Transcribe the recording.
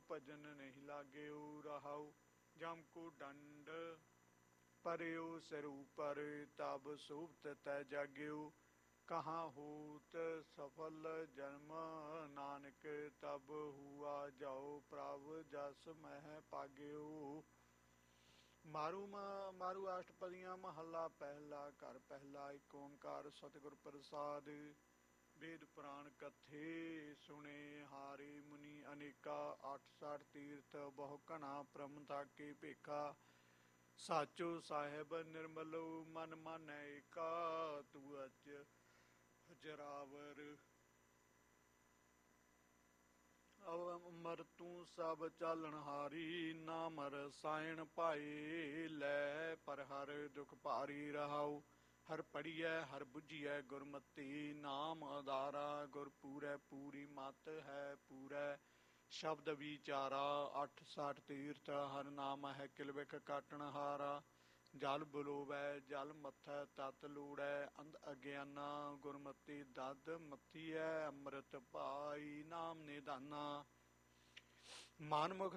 भजन नहीं लागेऊ रहाऊ। जम को दंड परयो सिर ऊपर तब सोभत तै जाग्यो। कहाँ होत सफल जन्म नानक तब हुआ जाओ प्रभ जस मह पाग्यो। मारू अष्टपदियाँ महला पहला। घर पहला एक ओंकार सतगुर प्रसाद। वेद पुराण कथे सुने हारे मुनि अनेका। 860 तीर्थ बहु घना प्रम ताके भेखा। साचो साहेब निर्मलो मन मानै एका। तू अच जरावर अमर तू सब चालनहारी। नाम रसायन पाए लै पर हर दुख भारी रहाऊ। हर पढ़िए हर बुझिए गुरमति। नाम आधारा गुर पूरै पूरी मत है पूरै। शब्द विचारा 860 तीर्थ हर नाम है किलबिख काटन हारा। जल बुलोवै जल मथै तत लोड़ै। अंध अज्ञाना गुरमति दद मथी है। अमृत पाई नाम निधाना। मानमुख